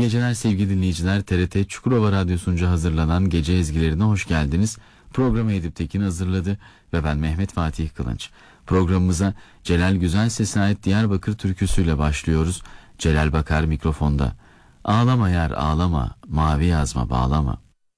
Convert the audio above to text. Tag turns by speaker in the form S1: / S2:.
S1: geceler sevgili dinleyiciler. TRT Çukurova Radyosu'nca hazırlanan gece ezgilerine hoş geldiniz. Programı Edip Tekin hazırladı ve ben Mehmet Fatih Kılınç. Programımıza Celal Güzelses'e ait Diyarbakır türküsüyle başlıyoruz. Celal Bakar mikrofonda. Ağlama yar ağlama, mavi yazma bağlama.